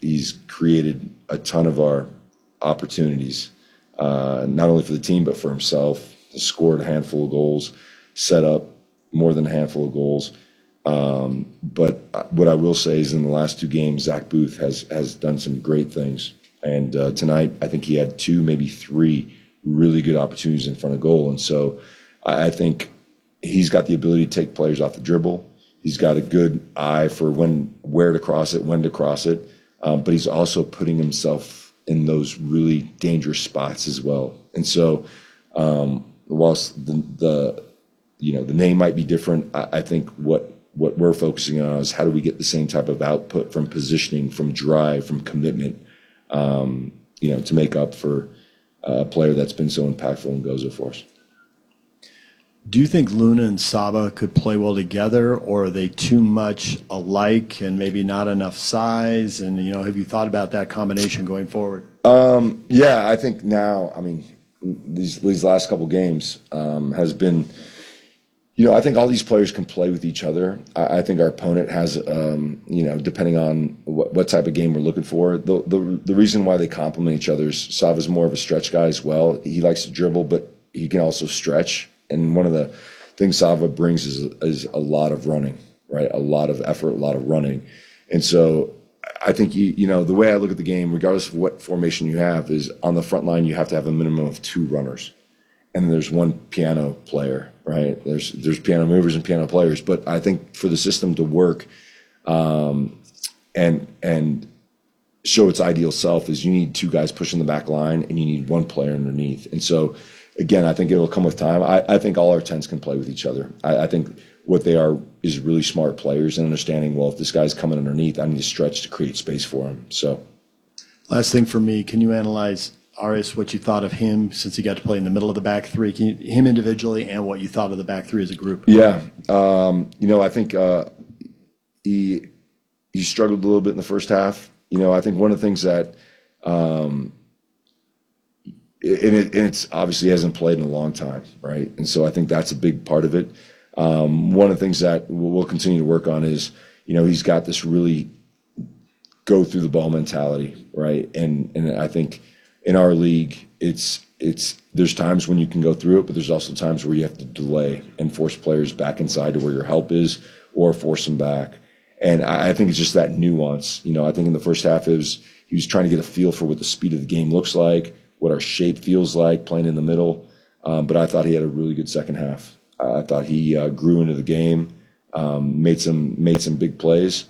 he's created a ton of our opportunities, not only for the team but for himself. He scored a handful of goals, set up more than a handful of goals. But what I will say is in the last two games, Zach Booth has done some great things. And tonight, I think he had two, maybe three really good opportunities in front of goal. And so I think he's got the ability to take players off the dribble. He's got a good eye for where to cross it, when to cross it. But he's also putting himself in those really dangerous spots as well. And so whilst the name might be different, I think what we're focusing on is how do we get the same type of output from positioning, from drive, from commitment, to make up for a player that's been so impactful in Gozo for us. Do you think Luna and Saba could play well together, or are they too much alike and maybe not enough size? And, have you thought about that combination going forward? Yeah, I think now, these last couple games has been, I think all these players can play with each other. I think our opponent has, depending on what type of game we're looking for, the reason why they complement each other is Sava's more of a stretch guy as well. He likes to dribble, but he can also stretch. And one of the things Sava brings is a lot of running, right? A lot of effort, a lot of running. And so I think, the way I look at the game, regardless of what formation you have, is on the front line, you have to have a minimum of two runners. And there's one piano player, right? There's piano movers and piano players. But I think for the system to work and show its ideal self is you need two guys pushing the back line and you need one player underneath. And so, again, I think it'll come with time. I think all our 10s can play with each other. I think what they are is really smart players and understanding, well, if this guy's coming underneath, I need to stretch to create space for him. So, last thing for me, can you analyze, Aris, what you thought of him since he got to play in the middle of the back three, him individually, and what you thought of the back three as a group? Yeah. I think he struggled a little bit in the first half. I think one of the things that it's obviously hasn't played in a long time, right? And so I think that's a big part of it. One of the things that we'll continue to work on is, he's got this really go through the ball mentality, right? And I think in our league, there's times when you can go through it, but there's also times where you have to delay and force players back inside to where your help is, or force them back. And I think it's just that nuance. I think in the first half he was trying to get a feel for what the speed of the game looks like, what our shape feels like playing in the middle. But I thought he had a really good second half. I thought he grew into the game, made some big plays.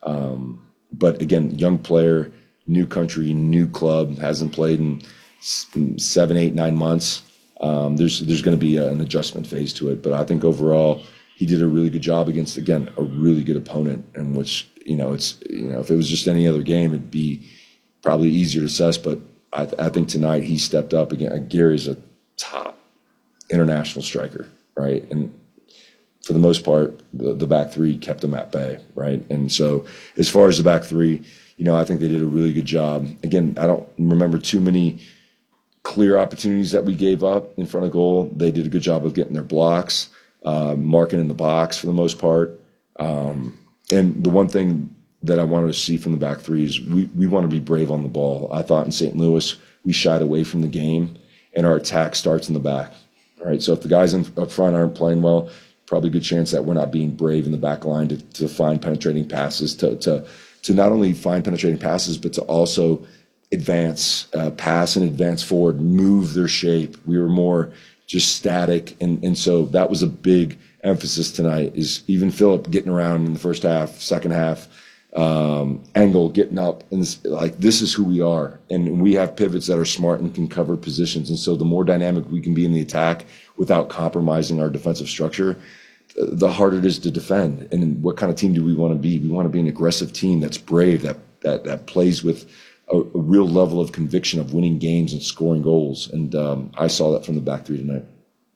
But again, young player, new country, new club, hasn't played in 7, 8, 9 months. There's going to be an adjustment phase to it. But I think overall he did a really good job against, again, a really good opponent, in which, if it was just any other game, it'd be probably easier to assess. But I think tonight he stepped up again. Gary's a top international striker, right? And for the most part, the back three kept him at bay, right? And so as far as the back three, I think they did a really good job. Again, I don't remember too many clear opportunities that we gave up in front of goal. They did a good job of getting their blocks, marking in the box for the most part. And the one thing that I wanted to see from the back three is we want to be brave on the ball. I thought in St. Louis, we shied away from the game, and our attack starts in the back. All right, so if the guys up front aren't playing well, probably a good chance that we're not being brave in the back line to find penetrating passes, to not only find penetrating passes, but to also advance, pass and advance forward, move their shape. We were more just static. And so that was a big emphasis tonight, is even Philip getting around in the first half, second half, Engel getting up. And this is who we are. And we have pivots that are smart and can cover positions. And so the more dynamic we can be in the attack without compromising our defensive structure, the harder it is to defend. And what kind of team do we want to be? We want to be an aggressive team that's brave, that plays with a real level of conviction of winning games and scoring goals. And I saw that from the back three tonight.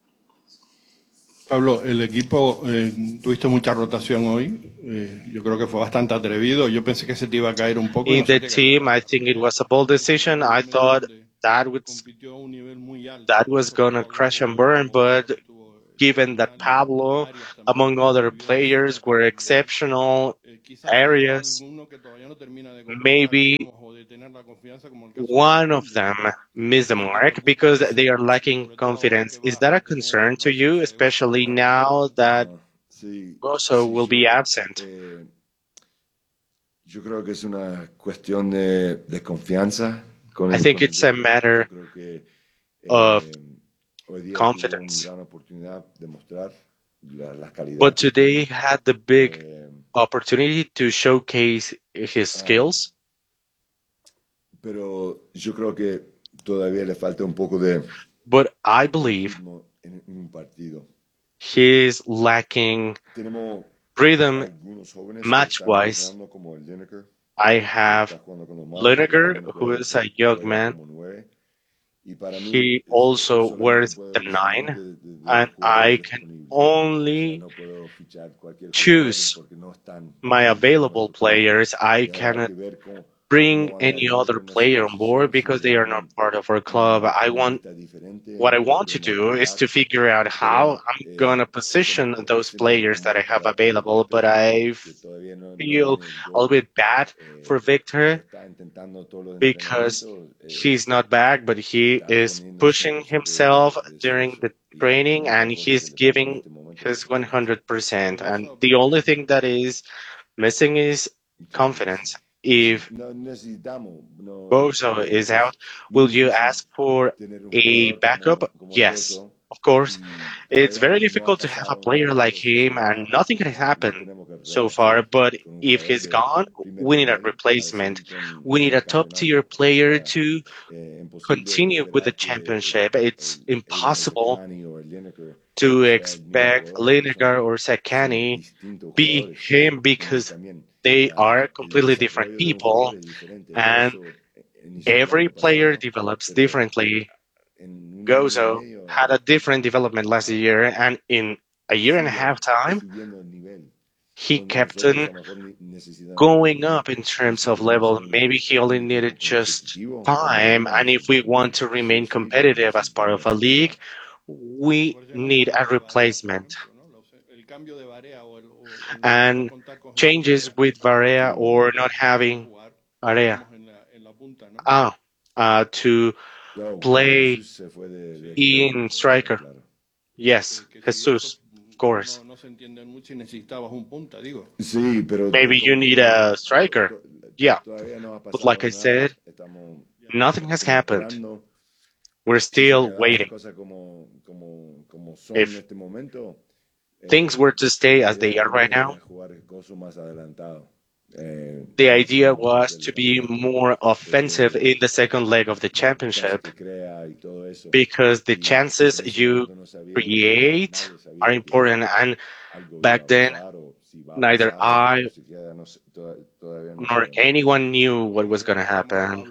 Pablo, el equipo, tuviste mucha rotación hoy. Yo creo que fue bastante atrevido. Yo pensé que se te iba a caer un poco. In the team, I think it was a bold decision. I thought that was going to crash and burn, but given that Pablo, among other players, were exceptional areas. Maybe one of them missed the mark because they are lacking confidence. Is that a concern to you, especially now that Sí, Gozo sí, will be absent? yo creo que es una cuestión de confianza I think con el it's a grupo. Yo matter creo que of hoy día tuvo una confidence. gran oportunidad de mostrar las calidades But que today tiene. had the big Eh, opportunity to showcase his skills. pero yo creo que todavía le falta un poco de But I believe ritmo en un partido. he's lacking Tenemos rhythm algunos jóvenes que están match-wise. funcionando como el Lineker, I que have está jugando con los Marlins, que Lineker, también who is a young juega man. como nueve. Y para mí, He also solamente wears puedo the decidir 9, de los and I jugadores can disponibles. O sea, only no puedo fichar cualquier jugador choose porque no están my en available nuestro plan. players. I Y habrá cannot que ver cómo bring van a any other definir en esa player on board posición, si because les they are not dan part of our club. una lista diferente What I en vez want de to una do is prioridad. to figure out Pero how bueno, I'm gonna eso position lo those presento players that I como have para el available. But técnico I que todavía no feel tiene el a little go. bit bad for Pero Victor está intentando todos los because entrenamientos, he's not back, but he está is poniendo el pushing 100% himself de during esfuerzo. the Y la training única and cosa que he's le falta en giving este momento es his confianza. 100%. And the only thing that is missing is Sí, confidence. sí, If no necesitamos, no, Bozo is es out, muy will you difícil ask for tener un a jugador backup? como el Yes, Bozo of course. y It's todavía very no ha difficult to have a pasado player nada, like entonces him, and nothing has no happened tenemos que so far. rehacer But con un if jugador he's de gone, primer we need a nivel para replacement. seguir We con need el a top tier campeonato. O player sea, to imposible continue with the esperar que championship. It's el impossible Sakani o el Lineker to sea el mismo expect jugador porque Lineker or son Sakani distintos be jugadores him y because también they are el completely different desarrollo de un people, jugador es diferente. and Gozo inició el every año player pasado, develops pero differently. en un año y Gozo medio had a different development last year, and in a year and a sigue half time, subiendo el nivel. he Donde kept los otros on a lo mejor necesitan un going año up in y terms si of queremos level. ser Maybe he only un needed equipo just competitivo o time. ganador, And if we necesitamos want to sí o remain sí competitive as part of necesitamos a ese jugador. league, we need a replacement. And changes with Varea or not having Varea to No, play Jesús se fue de extremo, in striker. claro. Yes, Jesus, of course. no se entienden mucho y necesitabas un punta, digo. Sí, pero Maybe you como te need digo, a striker. Yeah, todavía no ha but like pasado I nada. said, Estamos nothing has como happened. esperando. We're Si se still quedaran las waiting. cosas como son en If este momento, things were to stay la as idea they are right también now, era jugar el coso más adelantado. the En ese idea momento was del to be campeonato. more offensive Porque in the second leg of the el chance championship que crea y todo eso. because the chances En ese you momento no sabíamos, create nadie are sabía que important. And algo iba back a then, pasar o si va a neither pasar, I ni siquiera todavía no nor sabemos. anyone knew what was going to happen.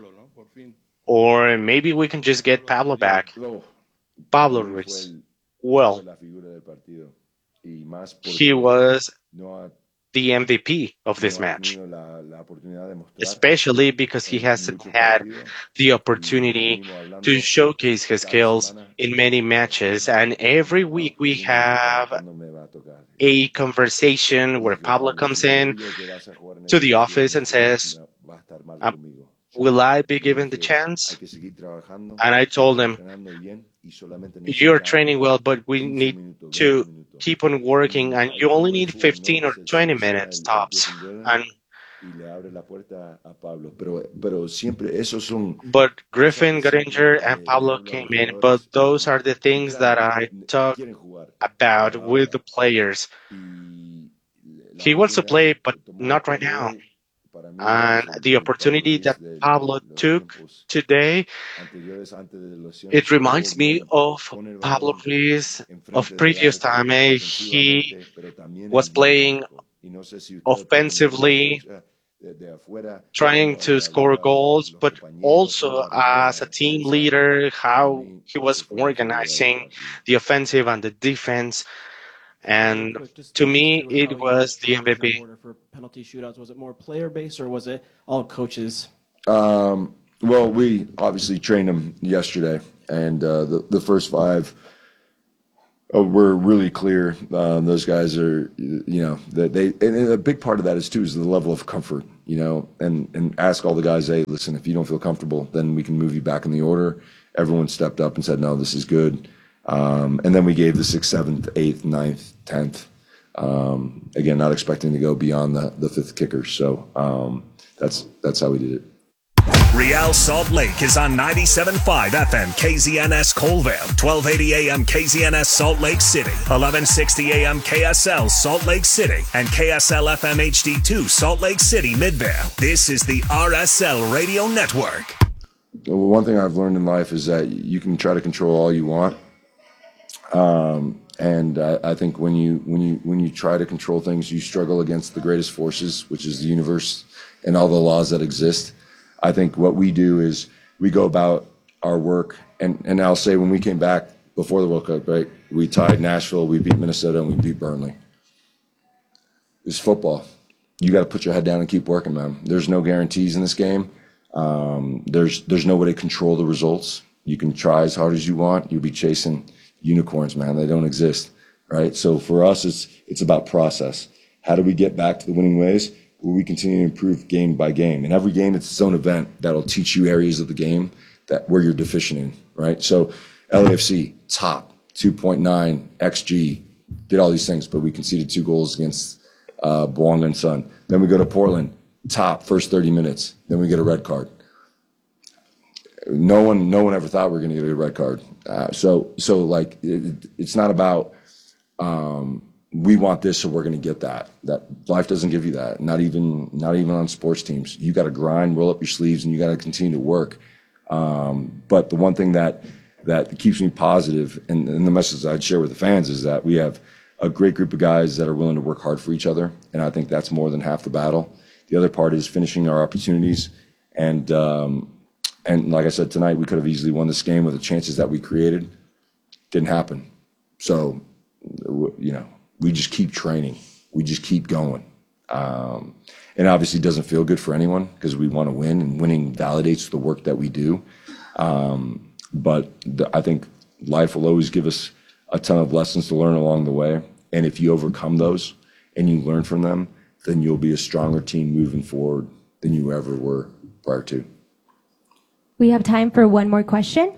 Or maybe we can just get Pablo back. Pablo Pablo para mí Ruiz. fue Well, la figura del partido y más he porque was no ha, the MVP of this no ha match, tenido la oportunidad de mostrar especially because he en hasn't muchos had partidos the y lo opportunity venimos to hablando showcase his cada skills semana. in many matches. And every Wow, week qué we lindo es saber have cuándo me va a tocar. a conversation Y where dije, Pablo Pablo, comes si te in digo que vas a jugar en to este the partido, office and says, va a estar mal um, conmigo. will I be Y given the dije, hay chance? que seguir trabajando, And I told him, entrenando bien y solamente you're necesitas training well, but we 15 need minutos, 20 to minutos. keep on working, Y and al you only club el need fútbol no 15 or se 20 cierra minutes el pie tops. con dedo And y le abre la puerta a Pablo. Pero siempre esos son but cosas Griffin que got siempre injured and le Pablo hablo a came los in. But jugadores those are the y things that claro, I talk quieren jugar about with the ahora. players. Y la He wants to oportunidad play, but que tomó not right Pablo now. hoy, para mí And es the el Pablo opportunity Ruiz that de Pablo los took tiempos today, anteriores, antes de las it lesiones, jugó reminds me bien of con el Pablo balón, Ruiz of enfrente del previous arco, time. He defensivamente, pero también was en línea de playing arco. Y no sé si ustedes pueden ver la offensively, cancha de afuera, trying cómo to le score hablaba goals, los but compañeros, cómo also arreglaba la as a team defensa. leader, Para how mí, he ese was fue la figura del organizing partido. the offensive and the defense. Really And quick, just to walk us me, through how it you was the chose your MVP. order for penalty shootouts. Was it more player based or was it all coaches? Well, we obviously trained them yesterday, and the first five Oh, we're really clear. Those guys are, that and a big part of that is too is the level of comfort, and ask all the guys, hey, listen, if you don't feel comfortable, then we can move you back in the order. Everyone stepped up and said, no, this is good. And then we gave the 6th, 7th, 8th, 9th, 10th. Again, not expecting to go beyond the 5th kicker. So that's how we did it. Real Salt Lake is on 97.5 FM KZNS Colville, 1280 AM KZNS Salt Lake City, 1160 AM KSL Salt Lake City, and KSL FM HD2 Salt Lake City Midvale. This is the RSL Radio Network. One thing I've learned in life is that you can try to control all you want. And I think when you try to control things, you struggle against the greatest forces, which is the universe and all the laws that exist. I think what we do is we go about our work, and I'll say when we came back before the World Cup, right, we tied Nashville, we beat Minnesota, and we beat Burnley. It's football. You got to put your head down and keep working, man. There's no guarantees in this game. There's no way to control the results. You can try as hard as you want. You'll be chasing unicorns, man. They don't exist, right? So for us, it's about process. How do we get back to the winning ways? Where we continue to improve game by game. And every game, it's its own event that'll teach you areas of the game where you're deficient in, right? So LAFC, top, 2.9 XG, did all these things, but we conceded 2 goals against Bouanga and Son. Then we go to Portland, top, first 30 minutes. Then we get a red card. No one ever thought we were going to get a red card. So like, it's not about we want this, so we're going to get that. That life doesn't give you that. Not even on sports teams. You got to grind, roll up your sleeves, and you got to continue to work. But the one thing that keeps me positive, and the message I'd share with the fans is that we have a great group of guys that are willing to work hard for each other, and I think that's more than half the battle. The other part is finishing our opportunities, and like I said tonight, we could have easily won this game with the chances that we created. Didn't happen. So, we just keep training. We just keep going. And obviously it doesn't feel good for anyone because we want to win, and winning validates the work that we do. But I think life will always give us a ton of lessons to learn along the way. And if you overcome those and you learn from them, then you'll be a stronger team moving forward than you ever were prior to. We have time for one more question.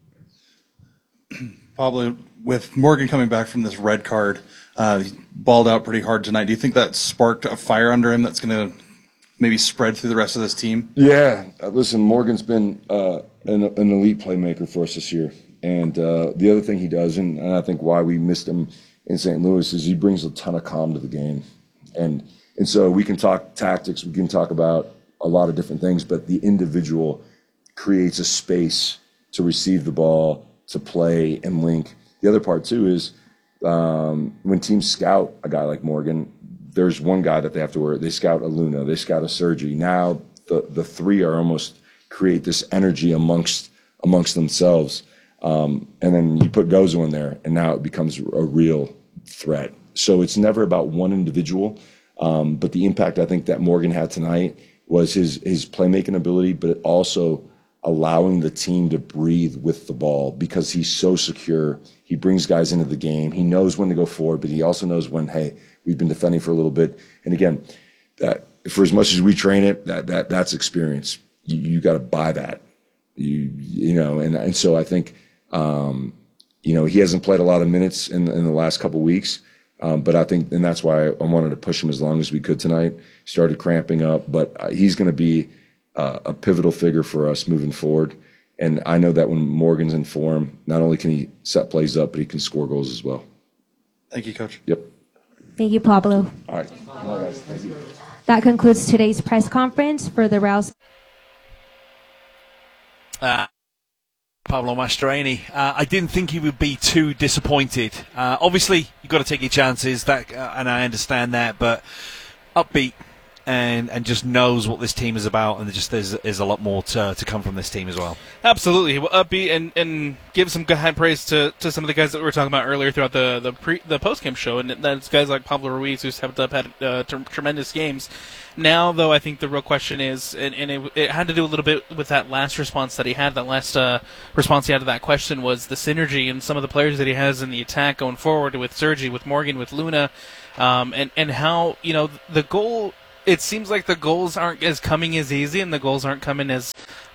Pablo, with Morgan coming back from this red card, he balled out pretty hard tonight. Do you think that sparked a fire under him that's going to maybe spread through the rest of this team? Yeah. Listen, Morgan's been an elite playmaker for us this year. And the other thing he does, and I think why we missed him in St. Louis, is he brings a ton of calm to the game. And so we can talk tactics, we can talk about a lot of different things, but the individual creates a space to receive the ball, to play and link. The other part too is when teams scout a guy like Morgan, there's one guy that they have to worry. They scout a Luna, they scout a Sergi. Now the three are almost create this energy amongst themselves. And then you put Gozo in there, and now it becomes a real threat. So it's never about one individual, but the impact I think that Morgan had tonight was his playmaking ability, but also allowing the team to breathe with the ball because he's so secure. He brings guys into the game. He knows when to go forward, but he also knows when, hey, we've been defending for a little bit. And again, that for as much as we train it, that's experience. You got to buy that. And so I think he hasn't played a lot of minutes in the last couple of weeks. But I think, and that's why I wanted to push him as long as we could tonight. Started cramping up, but he's going to be a pivotal figure for us moving forward. And I know that when Morgan's in form, not only can he set plays up, but he can score goals as well. Thank you, Coach. Yep. Thank you, Pablo. All right. All right, guys. Thank you. That concludes today's press conference for the Rouse. Pablo Mastroeni. I didn't think he would be too disappointed. Obviously, you've got to take your chances, and I understand that, but upbeat, and just knows what this team is about, and there's a lot more to come from this team as well. Absolutely, well, upbeat and give some high praise to some of the guys that we were talking about earlier throughout the post-game show, and that's guys like Pablo Ruiz who's had tremendous games. Now, though, I think the real question is, and it had to do a little bit with that last response that he had. That last response he had to that question was the synergy and some of the players that he has in the attack going forward with Sergi, with Morgan, with Luna, and how the goal. It seems like the goals aren't coming as easy, and the goals aren't coming as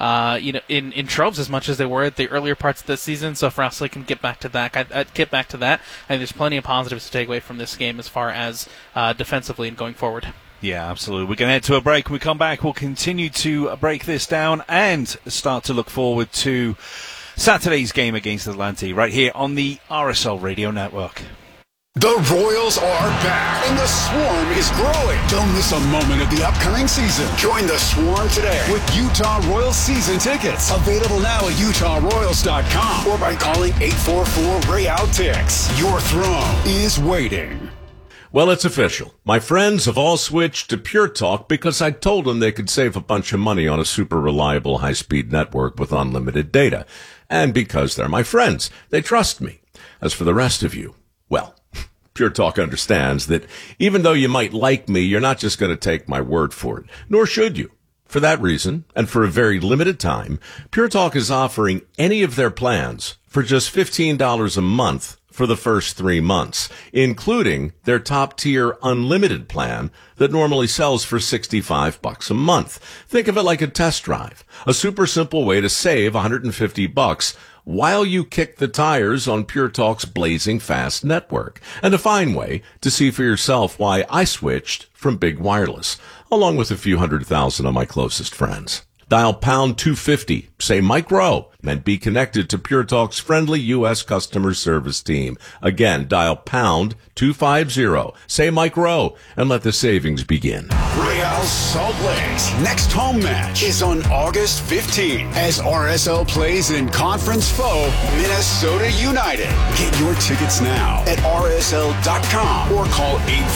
in troves as much as they were at the earlier parts of the season. So if Rossley can get back to that, I think there's plenty of positives to take away from this game as far as defensively and going forward. Yeah, absolutely. We're going to head to a break. When we come back, we'll continue to break this down and start to look forward to Saturday's game against Atlante right here on the RSL Radio Network. The Royals are back, and the Swarm is growing. Don't miss a moment of the upcoming season. Join the Swarm today with Utah Royals season tickets. Available now at UtahRoyals.com or by calling 844-REAL-TICKS. Your throne is waiting. Well, it's official. My friends have all switched to Pure Talk because I told them they could save a bunch of money on a super reliable high-speed network with unlimited data. And because they're my friends, they trust me. As for the rest of you, well, Pure Talk understands that even though you might like me, you're not just going to take my word for it, nor should you. For that reason, and for a very limited time, Pure Talk is offering any of their plans for just $15 a month for the first 3 months, including their top-tier unlimited plan that normally sells for $65 a month. Think of it like a test drive, a super simple way to save $150 while you kick the tires on Pure Talk's blazing fast network, and a fine way to see for yourself why I switched from Big Wireless, along with a few 100,000 of my closest friends. Dial pound 250, say Mike Rowe, and be connected to Pure Talk's friendly U.S. customer service team. Again, dial pound 250, say Mike Rowe, and let the savings begin. Real Salt Lake's next home match is on August 15th as RSL plays in conference foe Minnesota United. Get your tickets now at RSL.com or call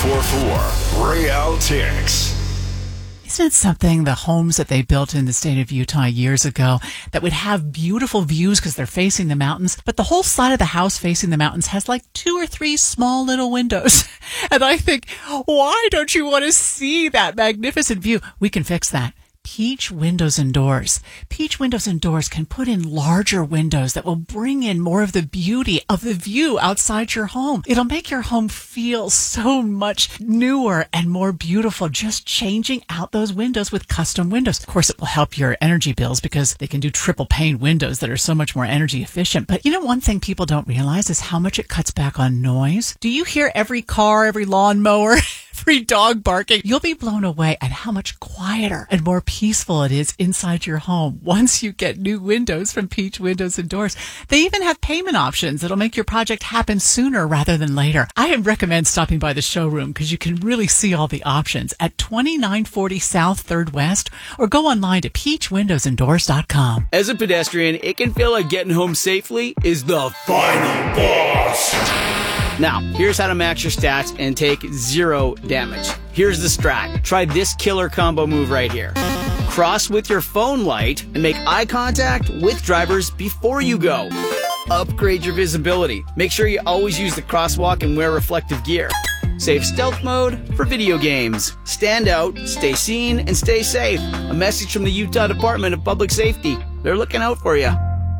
844-REAL-TICKS. Isn't it something, the homes that they built in the state of Utah years ago that would have beautiful views because they're facing the mountains, but the whole side of the house facing the mountains has like 2 or 3 small little windows. And I think, why don't you want to see that magnificent view? We can fix that. Peach Windows and Doors. Peach Windows and Doors can put in larger windows that will bring in more of the beauty of the view outside your home. It'll make your home feel so much newer and more beautiful, just changing out those windows with custom windows. Of course, it will help your energy bills because they can do triple pane windows that are so much more energy efficient. But one thing people don't realize is how much it cuts back on noise. Do you hear every car, every lawnmower, every dog barking? You'll be blown away at how much quieter and more peaceful it is inside your home once you get new windows from Peach Windows and Doors. They even have payment options that'll make your project happen sooner rather than later. I recommend stopping by the showroom because you can really see all the options at 2940 South 3rd West, or go online to peachwindowsanddoors.com. As a pedestrian, it can feel like getting home safely is the final boss. Now, here's how to max your stats and take 0 damage. Here's the strat. Try this killer combo move right here. Cross with your phone light and make eye contact with drivers before you go. Upgrade your visibility. Make sure you always use the crosswalk and wear reflective gear. Save stealth mode for video games. Stand out, stay seen, and stay safe. A message from the Utah Department of Public Safety. They're looking out for you.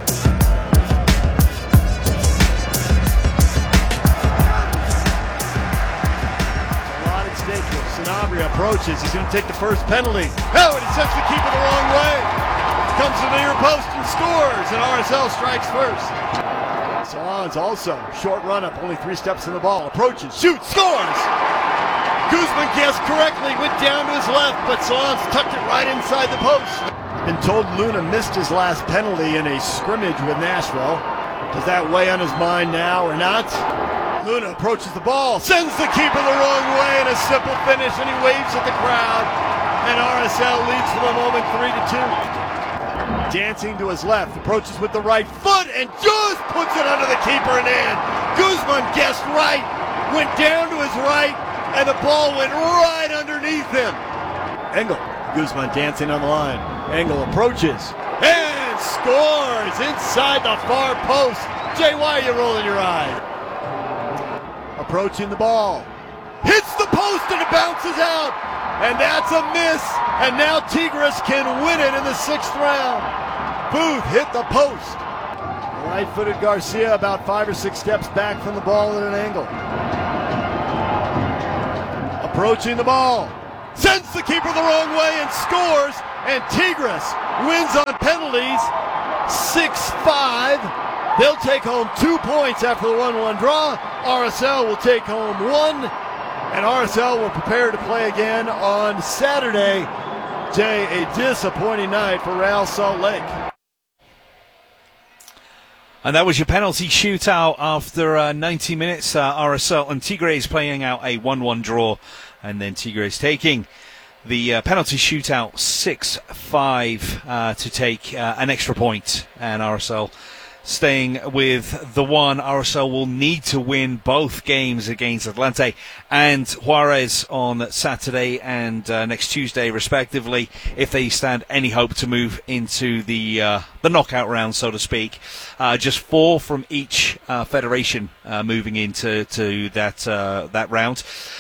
Sanabria approaches. He's going to take the first penalty. Oh, and he sends the keeper the wrong way. Comes to the near post and scores, and RSL strikes first. Salons also. Short run up, only 3 steps in the ball. Approaches, shoots, scores! Guzman guessed correctly, went down to his left, but Salons tucked it right inside the post. Been told Luna missed his last penalty in a scrimmage with Nashville. Does that weigh on his mind now or not? Luna approaches the ball, sends the keeper the wrong way, and a simple finish, and he waves at the crowd. And RSL leads for the moment 3-2. Dancing to his left, approaches with the right foot, and just puts it under the keeper and in. Guzman guessed right, went down to his right, and the ball went right underneath him. Engel. Guzman dancing on the line. Engel approaches and scores inside the far post. Jay, why are you rolling your eyes? Approaching the ball. Hits the post and it bounces out. And that's a miss. And now Tigres can win it in the 6th round. Booth hit the post. Right-footed Garcia about 5 or 6 steps back from the ball at an angle. Approaching the ball. Sends the keeper the wrong way and scores. And Tigres wins on penalties 6-5. They'll take home 2 points after the 1-1 draw. RSL will take home 1. And RSL will prepare to play again on Saturday. Jay, a disappointing night for Real Salt Lake. And that was your penalty shootout after 90 minutes. RSL and Tigres playing out a 1-1 draw. And then Tigres taking the penalty shootout 6-5 to take an extra point. And RSL staying with the one. RSL will need to win both games against Atlante and Juarez on Saturday and next Tuesday, respectively, if they stand any hope to move into the knockout round, so to speak. Just 4 from each federation moving into that round.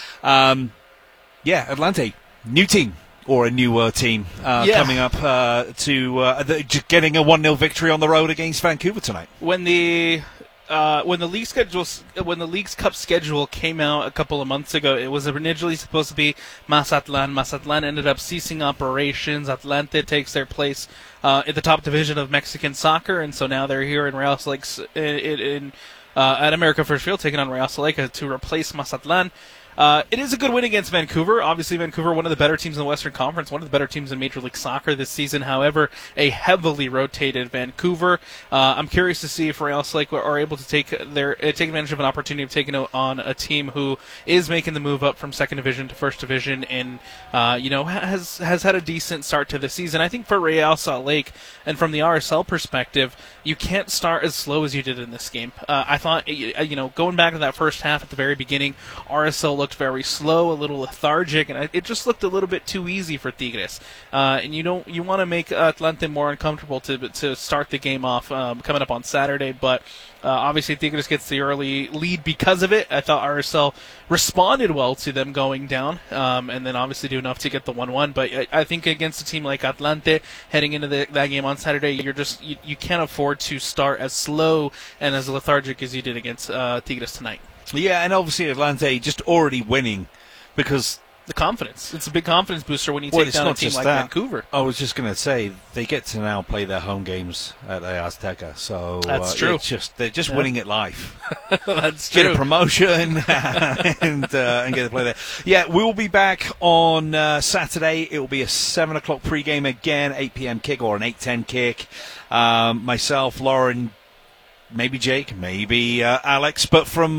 Atlante, new team. Or a newer team coming up to getting a 1-0 victory on the road against Vancouver tonight. When the League's Cup schedule came out a couple of months ago, it was originally supposed to be Mazatlan. Mazatlan ended up ceasing operations. Atlante takes their place in the top division of Mexican soccer, and so now they're here in Real Salt Lake at America First Field, taking on Real Salt Lake to replace Mazatlan. It is a good win against Vancouver. Obviously, Vancouver, one of the better teams in the Western Conference, one of the better teams in Major League Soccer this season. However, a heavily rotated Vancouver. I'm curious to see if Real Salt Lake are able to take advantage of an opportunity of taking on a team who is making the move up from second division to first division and has had a decent start to the season. I think for Real Salt Lake and from the RSL perspective, you can't start as slow as you did in this game. I thought, going back to that first half at the very beginning, RSL looked very slow, a little lethargic, and it just looked a little bit too easy for Tigres. And you want to make Atlante more uncomfortable to start the game off coming up on Saturday, but obviously Tigres gets the early lead because of it. I thought RSL responded well to them going down, and then obviously do enough to get the 1-1. But I think against a team like Atlante, heading into that game on Saturday, you can't afford to start as slow and as lethargic as you did against Tigres tonight. Yeah, and obviously Atlante just already winning because the confidence. It's a big confidence booster when you take down a team like Vancouver. I was just going to say they get to now play their home games at the Azteca, so that's true. They're just winning it live. That's true. Get a promotion and get to play there. Yeah, we will be back on Saturday. It will be a 7 o'clock pregame again, 8 p.m. kick or an 8:10 kick. Myself, Lauren. Maybe Jake, maybe Alex, but from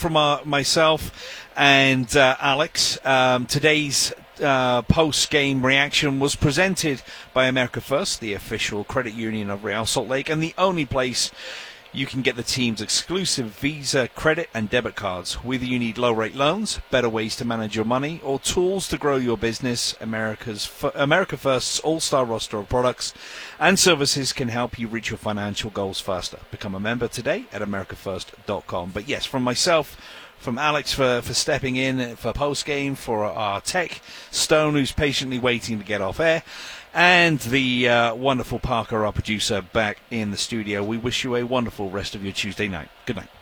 myself and Alex, today's post-game reaction was presented by America First, the official credit union of Real Salt Lake, and the only place you can get the team's exclusive Visa credit and debit cards. Whether you need low-rate loans, better ways to manage your money, or tools to grow your business, America First's all-star roster of products and services can help you reach your financial goals faster. Become a member today at americafirst.com. But yes, from myself, from Alex for stepping in for post-game, for our tech, Stone, who's patiently waiting to get off air, and the wonderful Parker, our producer, back in the studio. We wish you a wonderful rest of your Tuesday night. Good night.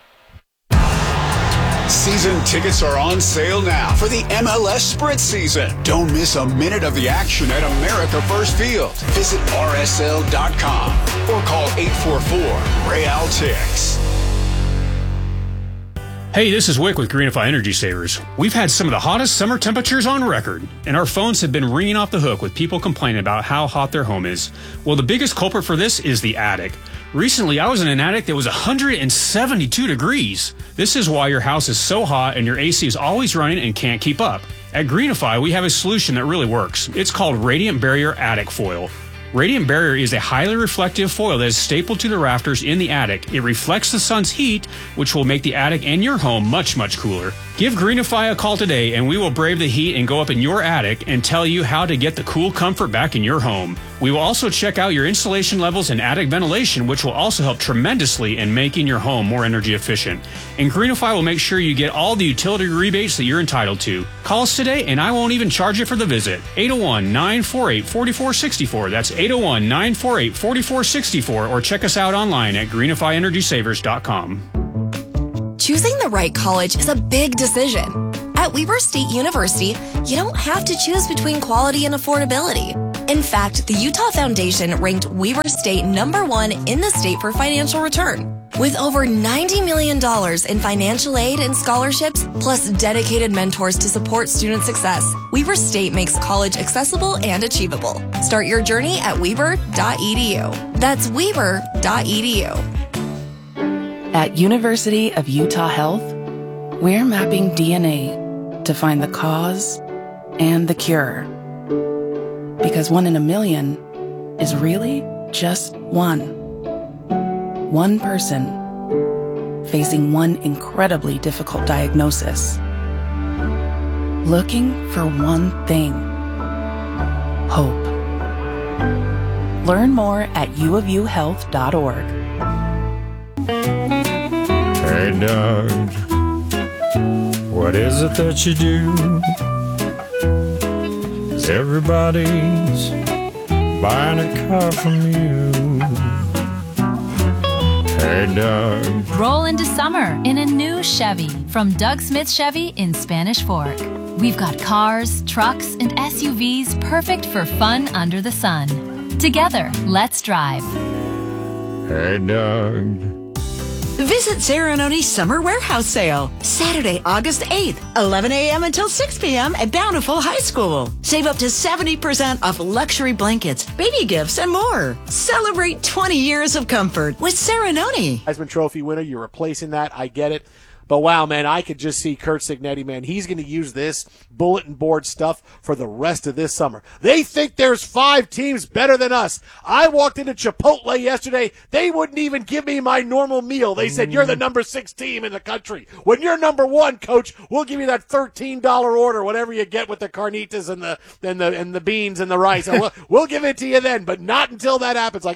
Season tickets are on sale now for the MLS Sprint season. Don't miss a minute of the action at America First Field. Visit rsl.com or call 844-REAL-TICKS. Hey, this is Wick with Greenify Energy Savers. We've had some of the hottest summer temperatures on record, and our phones have been ringing off the hook with people complaining about how hot their home is. Well, the biggest culprit for this is the attic. Recently, I was in an attic that was 172 degrees. This is why your house is so hot and your AC is always running and can't keep up. At Greenify, we have a solution that really works. It's called Radiant Barrier Attic Foil. Radiant Barrier is a highly reflective foil that is stapled to the rafters in the attic. It reflects the sun's heat, which will make the attic and your home much, much cooler. Give Greenify a call today and we will brave the heat and go up in your attic and tell you how to get the cool comfort back in your home. We will also check out your insulation levels and attic ventilation, which will also help tremendously in making your home more energy efficient. And Greenify will make sure you get all the utility rebates that you're entitled to. Call us today and I won't even charge you for the visit. 801-948-4464. That's 801-948-4464, or check us out online at greenifyenergysavers.com. Choosing the right college is a big decision. At Weber State University, you don't have to choose between quality and affordability. In fact, the Utah Foundation ranked Weber State #1 in the state for financial return. With over $90 million in financial aid and scholarships, plus dedicated mentors to support student success, Weber State makes college accessible and achievable. Start your journey at weber.edu. That's weber.edu. At University of Utah Health, we're mapping DNA to find the cause and the cure. Because 1 in a million is really just one. One person facing one incredibly difficult diagnosis. Looking for one thing: hope. Learn more at uofuhealth.org. Hey, Doug, what is it that you do? Everybody's buying a car from you. Hey, Doug. Roll into summer in a new Chevy from Doug Smith Chevy in Spanish Fork. We've got cars, trucks, and SUVs perfect for fun under the sun. Together, let's drive. Hey, Doug. Visit Serenoni's Summer Warehouse Sale, Saturday, August 8th, 11 a.m. until 6 p.m. at Bountiful High School. Save up to 70% off luxury blankets, baby gifts, and more. Celebrate 20 years of comfort with Serenoni. Heisman Trophy winner, you're replacing that. I get it. But wow, man, I could just see Curt Cignetti, man. He's going to use this bulletin board stuff for the rest of this summer. They think there's 5 teams better than us. I walked into Chipotle yesterday. They wouldn't even give me my normal meal. They said, you're the number 6 team in the country. When you're number 1, coach, we'll give you that $13 order, whatever you get with the carnitas and the beans and the rice. And we'll give it to you then, but not until that happens.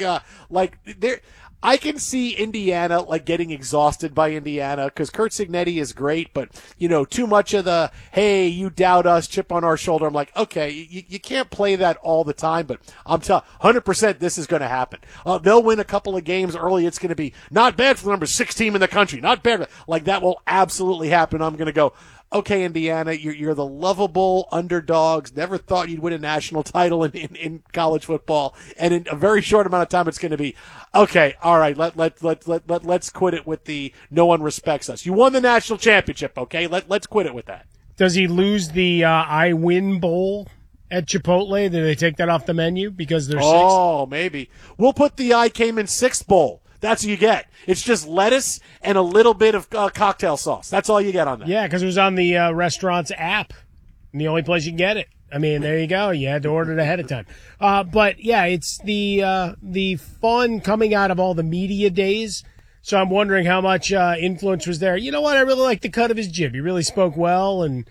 I can see Indiana getting exhausted by Indiana because Curt Cignetti is great, but too much of the hey, you doubt us, chip on our shoulder. I'm like, okay, you can't play that all the time, but I'm telling 100% this is going to happen. They'll win a couple of games early. It's going to be not bad for the number 6 team in the country, not bad. That will absolutely happen. I'm going to go, okay, Indiana, you're the lovable underdogs. Never thought you'd win a national title in college football, and in a very short amount of time, it's going to be okay. All right, let's quit it with the no one respects us. You won the national championship, okay? Let's quit it with that. Does he lose the I Win Bowl at Chipotle? Do they take that off the menu because they're 6? Oh, maybe we'll put the I Came in 6th bowl. That's what you get. It's just lettuce and a little bit of cocktail sauce. That's all you get on that. Yeah, because it was on the restaurant's app, and the only place you can get it. I mean, there you go. You had to order it ahead of time. But yeah, it's the fun coming out of all the media days. So I'm wondering how much influence was there. You know what? I really like the cut of his jib. He really spoke well and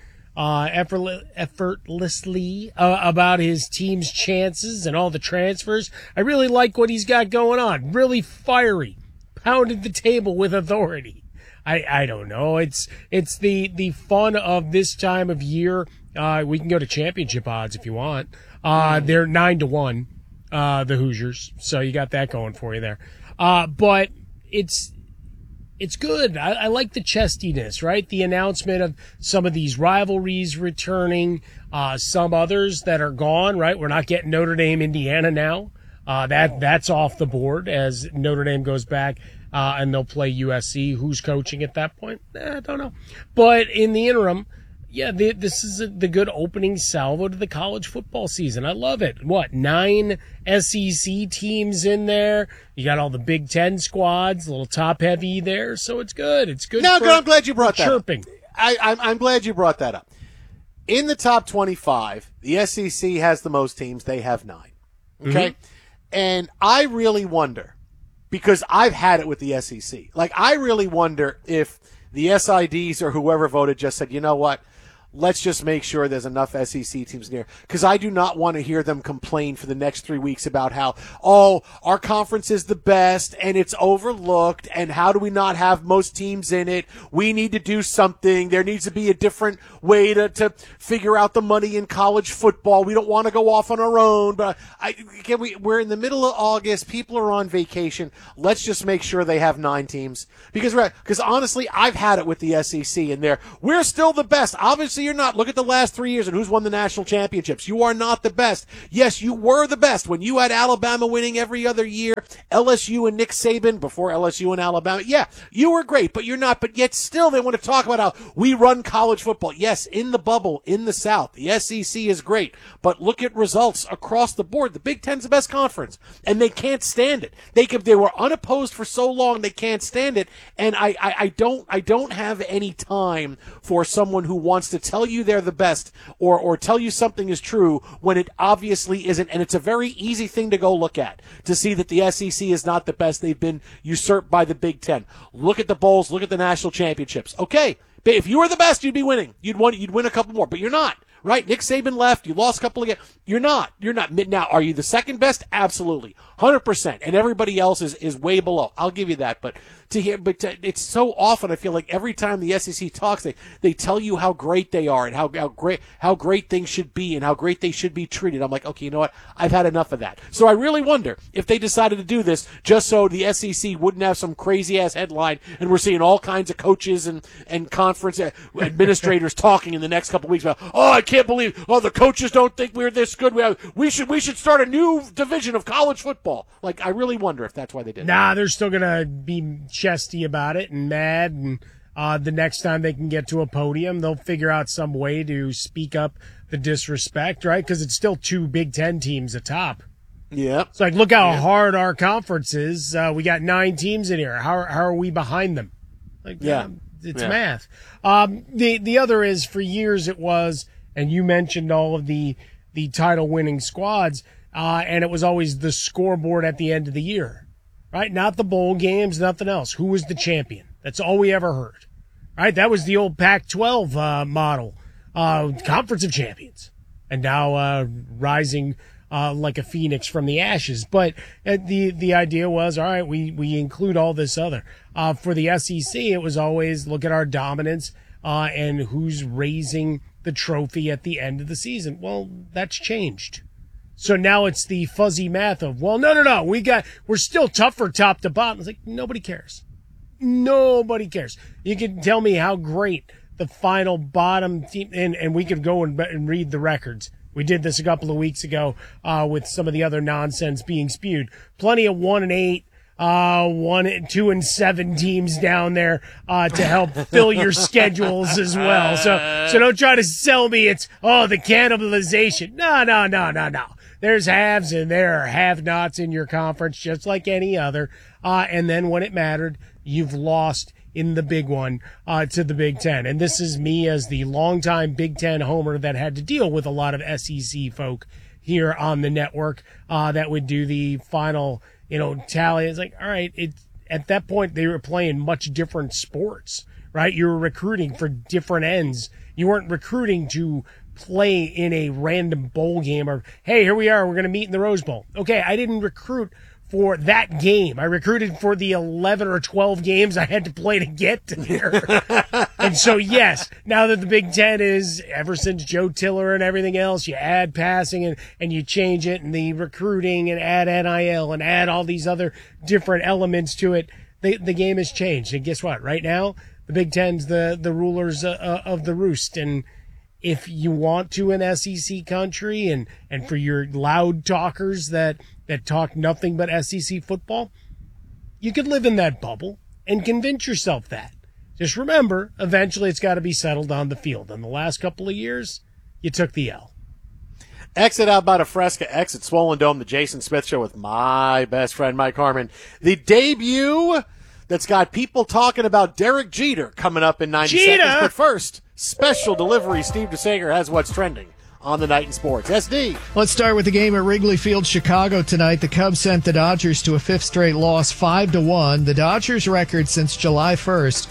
effortlessly about his team's chances and all the transfers. I really like what he's got going on. Really fiery. Pounded the table with authority. I don't know. It's the fun of this time of year. We can go to championship odds if you want. They're 9-1, the Hoosiers. So you got that going for you there. But it's good. I like the chestiness, right? The announcement of some of these rivalries returning, some others that are gone, right? We're not getting Notre Dame, Indiana now. That's off the board as Notre Dame goes back, and they'll play USC. Who's coaching at that point? I don't know. But in the interim, yeah, this is the good opening salvo to the college football season. I love it. 9 SEC teams in there. You got all the Big Ten squads, a little top heavy there. So it's good. It's good. No, I'm glad you brought that chirping. Up. I'm glad you brought that up. In the top 25, the SEC has the most teams. They have 9. Okay. Mm-hmm. And I really wonder, because I've had it with the SEC, like I really wonder if the SIDs or whoever voted just said, you know what, let's just make sure there's enough SEC teams near. Because I do not want to hear them complain for the next 3 weeks about how, our conference is the best and it's overlooked and how do we not have most teams in it? We need to do something. There needs to be a different way to figure out the money in college football. We don't want to go off on our own. But we're in the middle of August. People are on vacation. Let's just make sure they have 9 teams. Because honestly, I've had it with the SEC and we're still the best. Obviously, you're not. Look at the last 3 years and who's won the national championships. You are not the best. Yes, you were the best when you had Alabama winning every other year, LSU and Nick Saban before LSU and Alabama. Yeah, you were great, but you're not. But yet still they want to talk about how we run college football. Yes, in the bubble, in the South, the SEC is great, but look at results across the board. The Big Ten's the best conference, and they can't stand it. They were unopposed for so long, they can't stand it, and I don't have any time for someone who wants to tell you they're the best or tell you something is true when it obviously isn't. And it's a very easy thing to go look at to see that the SEC is not the best. They've been usurped by the Big Ten. Look at the bowls. Look at the national championships. Okay, if you were the best, you'd be winning. You'd win a couple more, but you're not. Right? Nick Saban left. You lost a couple of games. You're not. Now, are you the second best? Absolutely. 100%. And everybody else is way below. I'll give you that. But it's so often, I feel like every time the SEC talks, they tell you how great they are and how great things should be and how great they should be treated. I'm like, okay, you know what? I've had enough of that. So I really wonder if they decided to do this just so the SEC wouldn't have some crazy ass headline and we're seeing all kinds of coaches and conference administrators talking in the next couple of weeks about, I can't believe, the coaches don't think we're this good. We should start a new division of college football. Like, I really wonder if that's why they did it. Nah, they're still going to be chesty about it and mad. And the next time they can get to a podium, they'll figure out some way to speak up the disrespect, right? Because it's still 2 Big Ten teams atop. Yeah. It's like, look how hard our conference is. We got 9 teams in here. How are we behind them? Like, it's math. The other is, for years it was, and you mentioned all of the title-winning squads, and it was always the scoreboard at the end of the year, right? Not the bowl games, nothing else. Who was the champion? That's all we ever heard, right? That was the old Pac-12 model, Conference of Champions, and now rising like a phoenix from the ashes. But the idea was, all right, we include all this other. For the SEC, it was always look at our dominance and who's raising the trophy at the end of the season. Well, that's changed. So now it's the fuzzy math of, no, we're still tougher top to bottom. It's like, nobody cares. Nobody cares. You can tell me how great the final bottom team, and we could go and read the records. We did this a couple of weeks ago with some of the other nonsense being spewed. Plenty of 1-8, 1-2-7 teams down there to help fill your schedules as well. So don't try to sell me it's the cannibalization. No. There's haves and there are have-nots in your conference, just like any other. And then when it mattered, you've lost in the big one to the Big Ten. And this is me as the longtime Big Ten homer that had to deal with a lot of SEC folk here on the network that would do the final, tally. It's like, all right, at that point they were playing much different sports, right? You were recruiting for different ends. You weren't recruiting to play in a random bowl game or, hey, here we are, we're going to meet in the Rose Bowl. Okay, I didn't recruit for that game. I recruited for the 11 or 12 games I had to play to get there. And so, yes, now that the Big Ten is, ever since Joe Tiller and everything else, you add passing and you change it and the recruiting and add NIL and add all these other different elements to it, the game has changed. And guess what? Right now, the Big Ten's the rulers of the roost. And if you want to in SEC country and for your loud talkers that talk nothing but SEC football, you could live in that bubble and convince yourself that. Just remember, eventually it's got to be settled on the field. In the last couple of years, you took the L. Exit out by the Fresca, exit Swollen Dome, the Jason Smith Show with my best friend Mike Harmon. The debut that's got people talking about Derek Jeter coming up in 90 seconds. But first, special delivery. Steve DeSager has what's trending on the Night in Sports. SD. Let's start with the game at Wrigley Field, Chicago tonight. The Cubs sent the Dodgers to a fifth straight loss, 5-1. The Dodgers' record since July 1st,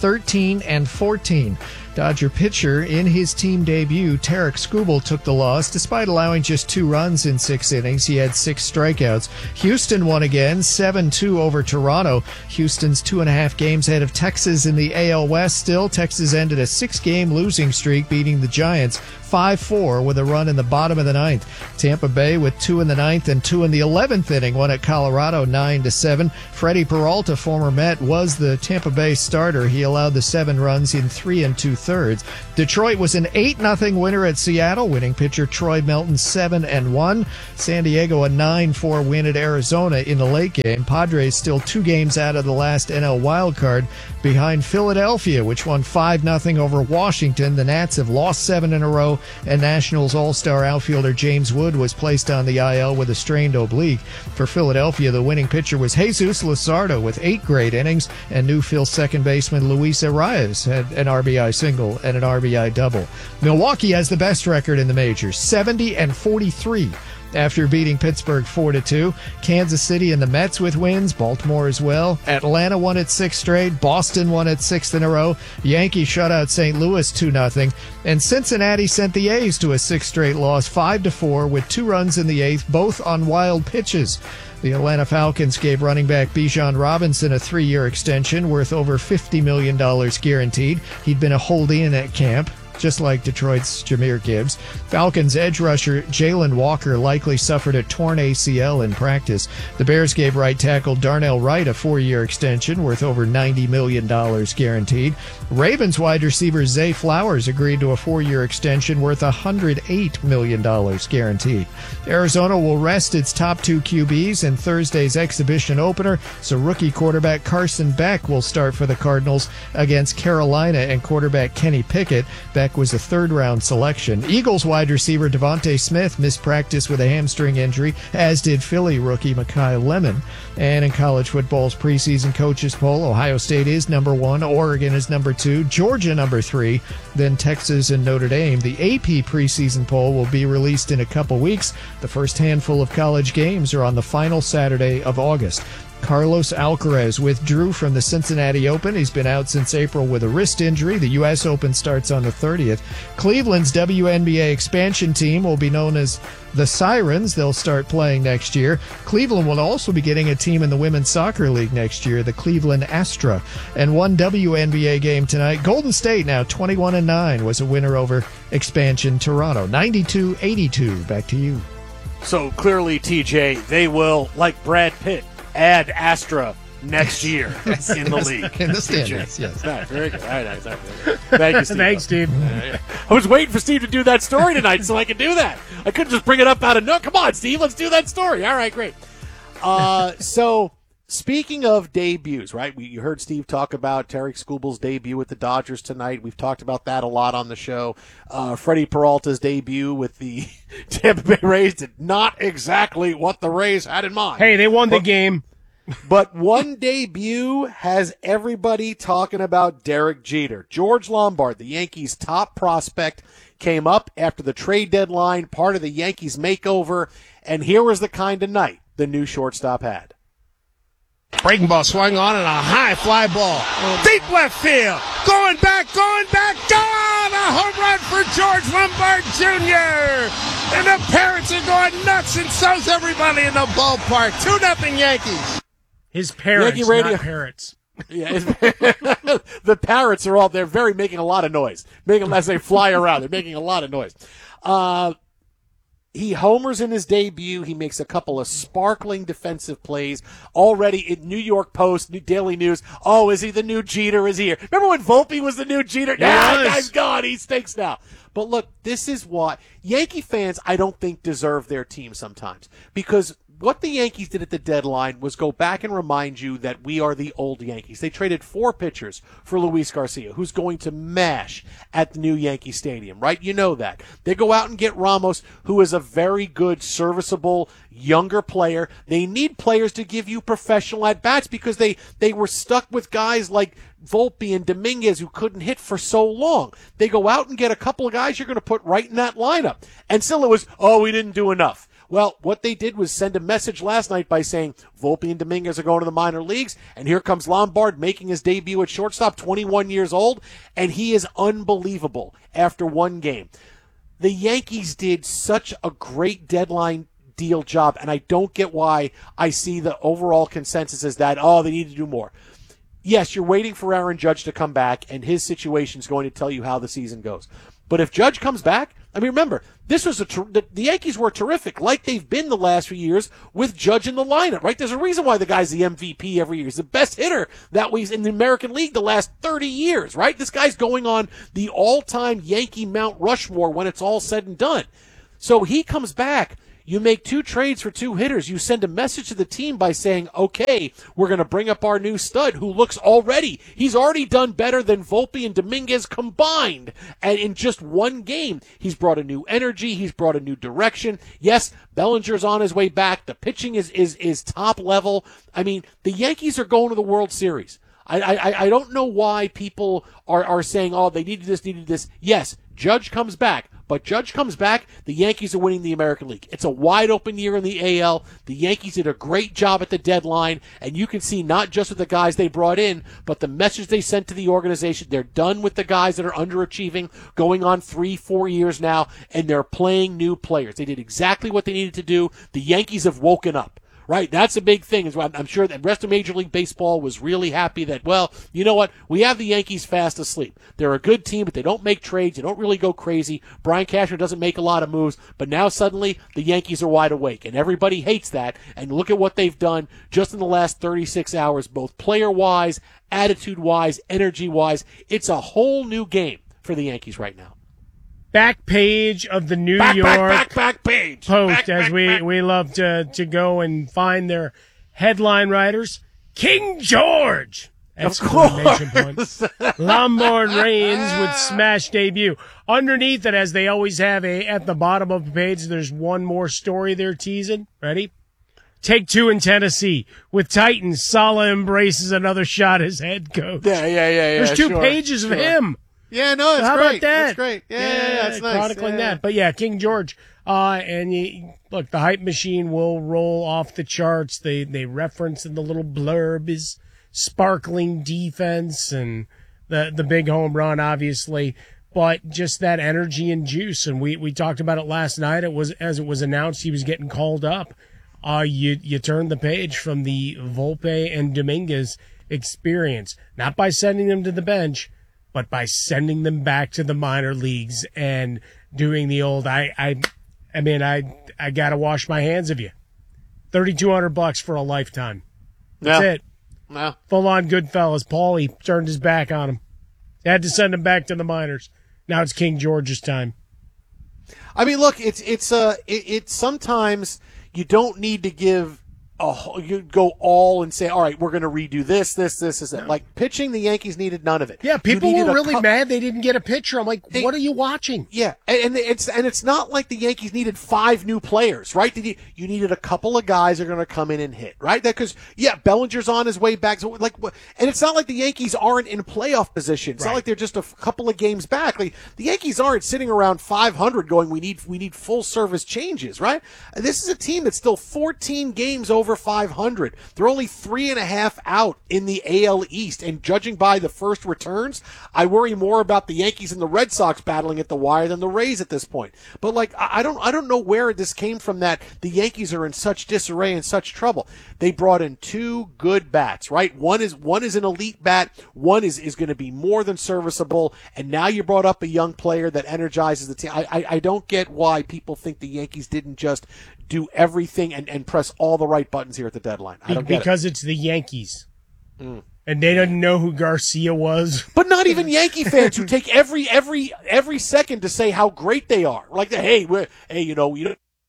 13-14. Dodger pitcher in his team debut, Tarek Skubal, took the loss despite allowing just 2 runs in 6 innings. He had 6 strikeouts. Houston won again, 7-2 over Toronto. Houston's 2.5 games ahead of Texas in the AL West. Still, Texas ended a 6-game losing streak, beating the Giants 5-4 with a run in the bottom of the 9th. Tampa Bay with 2 in the 9th and 2 in the 11th inning won at Colorado 9-7. Freddie Peralta, former Met, was the Tampa Bay starter. He allowed the 7 runs in 3 2/3. Detroit was an 8-0 winner at Seattle, winning pitcher Troy Melton 7-1. San Diego a 9-4 win at Arizona in the late game. Padres still 2 games out of the last NL wildcard behind Philadelphia, which won 5-0 over Washington. The Nats have lost 7 in a row, and Nationals all-star outfielder James Wood was placed on the IL with a strained oblique. For Philadelphia, the winning pitcher was Jesus Luzardo with 8 great innings, and new Phil's second baseman Luis Arias had an RBI single and an RBI double. Milwaukee has the best record in the majors, 70-43. After beating Pittsburgh 4-2, Kansas City and the Mets with wins, Baltimore as well. Atlanta won its 6th straight, Boston won its 6th in a row, Yankees shut out St. Louis 2-0, and Cincinnati sent the A's to a 6th straight loss 5-4 with 2 runs in the 8th, both on wild pitches. The Atlanta Falcons gave running back Bijan Robinson a 3-year extension worth over $50 million guaranteed. He'd been a hold-in at camp, just like Detroit's Jahmyr Gibbs. Falcons edge rusher Jalen Walker likely suffered a torn ACL in practice. The Bears gave right tackle Darnell Wright a 4-year extension worth over $90 million guaranteed. Ravens wide receiver Zay Flowers agreed to a 4-year extension worth $108 million guaranteed. Arizona will rest its top 2 QBs in Thursday's exhibition opener, so rookie quarterback Carson Beck will start for the Cardinals against Carolina and quarterback Kenny Pickett. Beck was a 3rd-round selection. Eagles wide receiver Devontae Smith missed practice with a hamstring injury, as did Philly rookie Mekhi Lemon. And in college football's preseason coaches poll, Ohio State is number 1, Oregon is number 2, Georgia number 3, then Texas and Notre Dame. The AP preseason poll will be released in a couple weeks. The first handful of college games are on the final Saturday of August. Carlos Alcaraz withdrew from the Cincinnati Open. He's been out since April with a wrist injury. The U.S. Open starts on the 30th. Cleveland's WNBA expansion team will be known as the Sirens. They'll start playing next year. Cleveland will also be getting a team in the Women's Soccer League next year, the Cleveland Astra. And one WNBA game tonight. Golden State, now 21-9, was a winner over expansion Toronto. 92-82. Back to you. So clearly, TJ, they will, like Brad Pitt, add Astra next year in the league. In the standings, yes. Right, very good. All right. Thank you, Steve. Thanks, Steve. I was waiting for Steve to do that story tonight so I could do that. I couldn't just bring it up out of no. Come on, Steve, let's do that story. All right, great. So speaking of debuts, right? You heard Steve talk about Tarek Skubal's debut with the Dodgers tonight. We've talked about that a lot on the show. Freddie Peralta's debut with the Tampa Bay Rays did not exactly what the Rays had in mind. Hey, they won the game. But one debut has everybody talking about Derek Jeter. George Lombard, the Yankees' top prospect, came up after the trade deadline, part of the Yankees makeover, and here was the kind of night the new shortstop had. Breaking ball swung on and a high fly ball. Deep left field. Going back, gone! A home run for George Lombard Jr. And the parents are going nuts, and so's everybody in the ballpark. 2-0 Yankees. His parents, Yankee radio. Not parrots. Yeah, the parrots are they're making a lot of noise. As they fly around, they're making a lot of noise. He homers in his debut. He makes a couple of sparkling defensive plays. Already in New York Post, Daily News. Oh, is he the new Jeter? Is he here? Remember when Volpe was the new Jeter? That guy's gone. He stinks now. But look, this is why Yankee fans, I don't think, deserve their team sometimes. Because what the Yankees did at the deadline was go back and remind you that we are the old Yankees. They traded 4 pitchers for Luis Garcia, who's going to mash at the new Yankee Stadium, right? You know that. They go out and get Ramos, who is a very good, serviceable, younger player. They need players to give you professional at-bats because they were stuck with guys like Volpe and Dominguez who couldn't hit for so long. They go out and get a couple of guys you're going to put right in that lineup. And still it was, we didn't do enough. Well, what they did was send a message last night by saying Volpe and Dominguez are going to the minor leagues, and here comes Lombard making his debut at shortstop, 21 years old, and he is unbelievable after one game. The Yankees did such a great deadline deal job, and I don't get why I see the overall consensus is that, they need to do more. Yes, you're waiting for Aaron Judge to come back, and his situation is going to tell you how the season goes. But if Judge comes back, remember, this was the Yankees were terrific, like they've been the last few years with Judge in the lineup, right? There's a reason why the guy's the MVP every year. He's the best hitter that we've in the American League the last 30 years, right? This guy's going on the all-time Yankee Mount Rushmore when it's all said and done. So he comes back. You make 2 trades for 2 hitters. You send a message to the team by saying, okay, we're going to bring up our new stud who he's already done better than Volpe and Dominguez combined. And in just one game, he's brought a new energy. He's brought a new direction. Yes, Bellinger's on his way back. The pitching is top level. The Yankees are going to the World Series. I don't know why people are saying, they needed this. Yes, Judge comes back. But Judge comes back, the Yankees are winning the American League. It's a wide open year in the AL. The Yankees did a great job at the deadline, and you can see not just with the guys they brought in, but the message they sent to the organization. They're done with the guys that are underachieving, going on 3-4 years now, and they're playing new players. They did exactly what they needed to do. The Yankees have woken up. Right, that's a big thing. I'm sure that the rest of Major League Baseball was really happy that, you know what? We have the Yankees fast asleep. They're a good team, but they don't make trades. They don't really go crazy. Brian Cashman doesn't make a lot of moves, but now suddenly the Yankees are wide awake, and everybody hates that. And look at what they've done just in the last 36 hours, both player-wise, attitude-wise, energy-wise. It's a whole new game for the Yankees right now. Back page of the New York back page. Post, as we love to go and find their headline writers. King George! Exclamation point. Lombard reigns with smash debut. Underneath it, as they always have at the bottom of the page, there's one more story they're teasing. Ready? Take 2 in Tennessee. With Titans, Saleh embraces another shot as head coach. Yeah. There's 2 pages of him. Yeah, no, it's How great. about that? That's great. Yeah, that's nice. Chronicling that. But King George. Look, the hype machine will roll off the charts. They reference in the little blurb is sparkling defense and the big home run, obviously. But just that energy and juice. And we talked about it last night. As it was announced he was getting called up. You turn the page from the Volpe and Dominguez experience. Not by sending them to the bench, but by sending them back to the minor leagues and doing the old, I gotta wash my hands of you. $3,200 for a lifetime. That's it. No. Full on Goodfellas. Paulie turned his back on him. Had to send him back to the minors. Now it's King George's time. Look, it's sometimes you don't need to give you go all and say, all right, we're going to redo this. That. Like pitching, the Yankees needed none of it. Yeah, people were really mad they didn't get a pitcher. I'm like, what are you watching? Yeah, and it's not like the Yankees needed 5 new players, right? You needed a couple of guys that are going to come in and hit, right? Because Bellinger's on his way back. So and it's not like the Yankees aren't in playoff position. It's not like they're just a couple of games back. Like the Yankees aren't sitting around 500 going, we need full service changes, right? This is a team that's still 14 games over 500. They're only 3.5 out in the AL East, and judging by the first returns, I worry more about the Yankees and the Red Sox battling at the wire than the Rays at this point. But I don't know where this came from that the Yankees are in such disarray and such trouble. They brought in 2 good bats, right? One is an elite bat, one is going to be more than serviceable, and now you brought up a young player that energizes the team. I don't get why people think the Yankees didn't just do everything and press all the right buttons here at the deadline. I don't get it. Because it's the Yankees. And they didn't know who Garcia was. But not even Yankee fans who take every second to say how great they are. Like, hey, we don't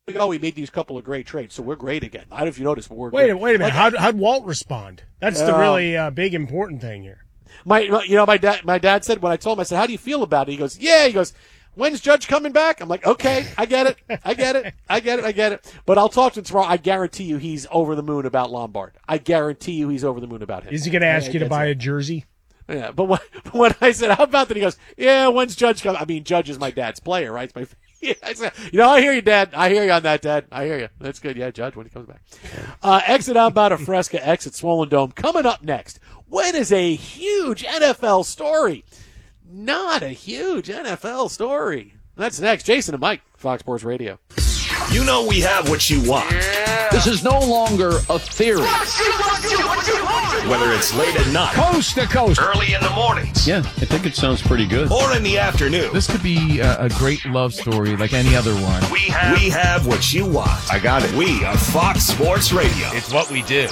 ago, we made these couple of great trades, so we're great again. I don't know if you noticed, but we're Wait great. a minute. How'd Walt respond? That's the really big important thing here. My dad said, when I told him, I said, how do you feel about it? He goes, yeah. He goes, when's Judge coming back? I'm like, okay, I get it. But I'll talk to him tomorrow. I guarantee you he's over the moon about Lombard. I guarantee you he's over the moon about him. Is he going to ask you to buy a jersey? Yeah, but when I said, how about that? He goes, yeah, when's Judge coming? I mean, Judge is my dad's player, right? It's I said, I hear you, Dad. I hear you on that, Dad. I hear you. That's good. Yeah, Judge, when he comes back. Exit Outbound of Fresca, exit Swollen Dome. Coming up next, when is a huge NFL story? Not a huge NFL story. That's next. Jason and Mike, Fox Sports Radio. You know we have what you want. This is no longer a theory. Whether it's late at night, Coast to coast, early in the mornings, yeah, I think it sounds pretty good. or in the afternoon, This could be a great love story like any other one. we have what you want. I got it. We are Fox Sports Radio. It's what we do.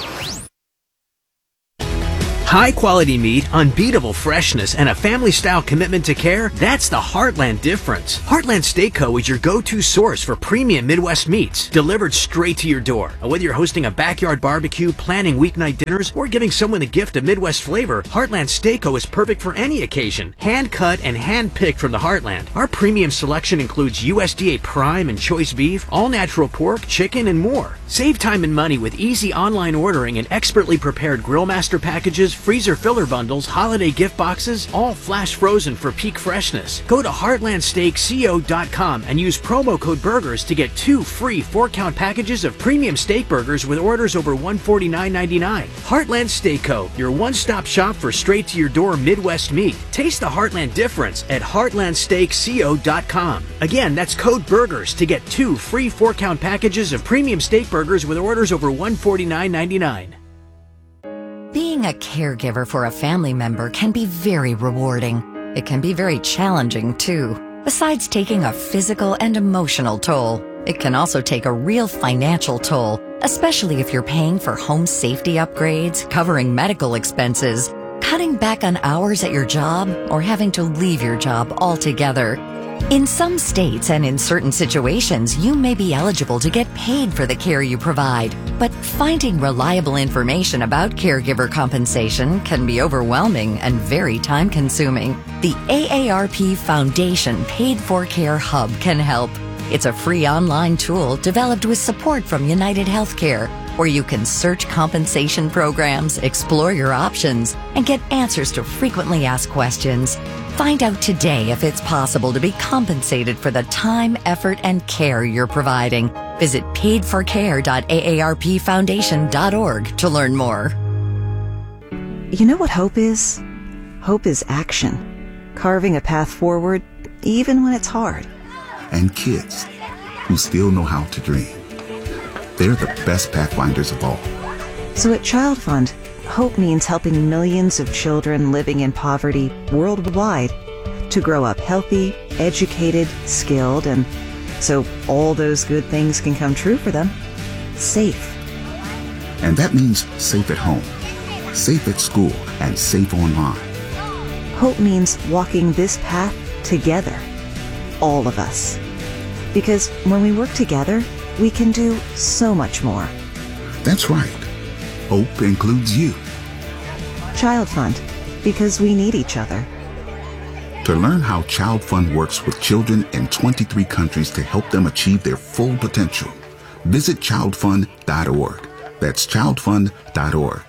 High quality meat, unbeatable freshness, and a family style commitment to care, that's the Heartland difference. Heartland Steak Co. is your go-to source for premium Midwest meats, delivered straight to your door. Whether you're hosting a backyard barbecue, planning weeknight dinners, or giving someone a gift of Midwest flavor, Heartland Steak Co. is perfect for any occasion. Hand cut and hand picked from the Heartland. Our premium selection includes USDA prime and choice beef, all natural pork, chicken, and more. Save time and money with easy online ordering and expertly prepared Grillmaster packages, freezer filler bundles, holiday gift boxes, all flash frozen for peak freshness. Go to heartlandsteakco.com and use promo code BURGERS to get 2 free 4-count packages of premium steak burgers with orders over $149.99. Heartland Steak Co., your one-stop shop for straight-to-your-door Midwest meat. Taste the Heartland difference at heartlandsteakco.com. Again, that's code BURGERS to get 2 free 4-count packages of premium steak burgers with orders over $149.99. Being a caregiver for a family member can be very rewarding. It can be very challenging, too. Besides taking a physical and emotional toll, it can also take a real financial toll, especially if you're paying for home safety upgrades, covering medical expenses, cutting back on hours at your job, or having to leave your job altogether. In some states and in certain situations, you may be eligible to get paid for the care you provide, but finding reliable information about caregiver compensation can be overwhelming and very time-consuming. The AARP Foundation Paid for Care Hub can help. It's a free online tool developed with support from United Healthcare, where you can search compensation programs, explore your options, and get answers to frequently asked questions. Find out today if it's possible to be compensated for the time, effort, and care you're providing. Visit paidforcare.aarpfoundation.org to learn more. You know what hope is? Hope is action. Carving a path forward, even when it's hard. And kids who still know how to dream. They're the best pathfinders of all. So at Child Fund, hope means helping millions of children living in poverty worldwide to grow up healthy, educated, skilled, and so all those good things can come true for them. Safe. And that means safe at home, safe at school, and safe online. Hope means walking this path together. All of us. Because when we work together, we can do so much more. That's right. Hope includes you. Child Fund, because we need each other. To learn how Child Fund works with children in 23 countries to help them achieve their full potential, visit childfund.org. That's childfund.org.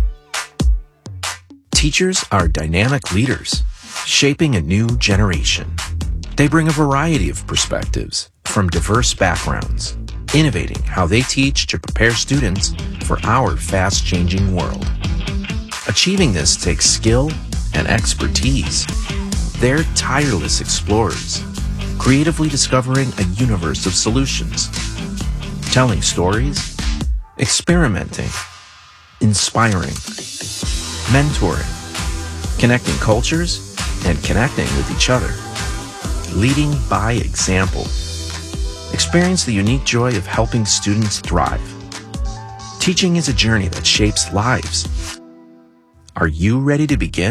Teachers are dynamic leaders, shaping a new generation. They bring a variety of perspectives from diverse backgrounds, innovating how they teach to prepare students for our fast-changing world. Achieving this takes skill and expertise. They're tireless explorers, creatively discovering a universe of solutions, telling stories, experimenting, inspiring, mentoring, connecting cultures, and connecting with each other. Leading by example. Experience the unique joy of helping students thrive. Teaching is a journey that shapes lives. Are you ready to begin?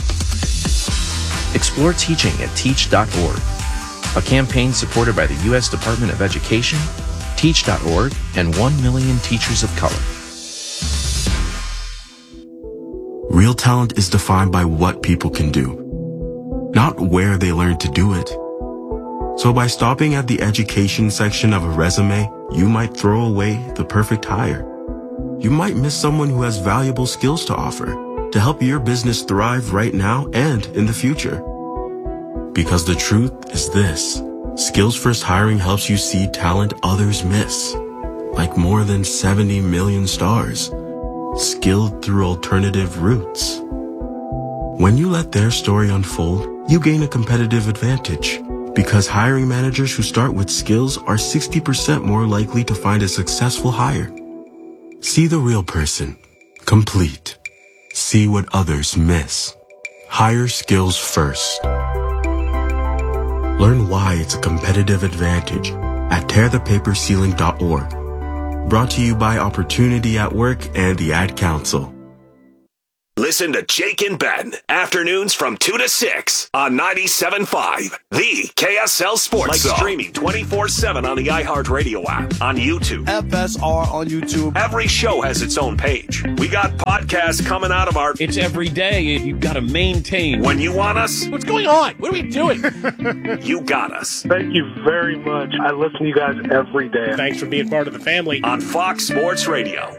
Explore teaching at teach.org, a campaign supported by the U.S. Department of Education Teach.org, and 1 million teachers of color. Real talent is defined by what people can do, not where they learn to do it. So by stopping at the education section of a resume, you might throw away the perfect hire. You might miss someone who has valuable skills to offer to help your business thrive right now and in the future. Because the truth is this: Skills First Hiring helps you see talent others miss, like more than 70 million stars, skilled through alternative routes. When you let their story unfold, you gain a competitive advantage, because hiring managers who start with skills are 60% more likely to find a successful hire. See the real person. Complete. See what others miss. Hire skills first. Learn why it's a competitive advantage at tearthepaperceiling.org. Brought to you by Opportunity at Work and the Ad Council. Listen to Jake and Ben, afternoons from 2 to 6 on 97.5, the KSL Sports Zone. Streaming 24/7 on the iHeartRadio app, on YouTube. FSR on YouTube. Every show has its own page. We got podcasts coming out of our... It's every day. You've got to maintain. When you want us... What's going on? What are we doing? You got us. Thank you very much. I listen to you guys every day. Thanks for being part of the family. On Fox Sports Radio.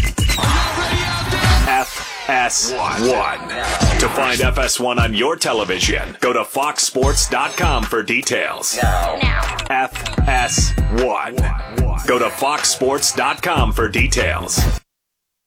FS1. To find FS1 on your television, go to foxsports.com for details. FS1. Go to foxsports.com for details.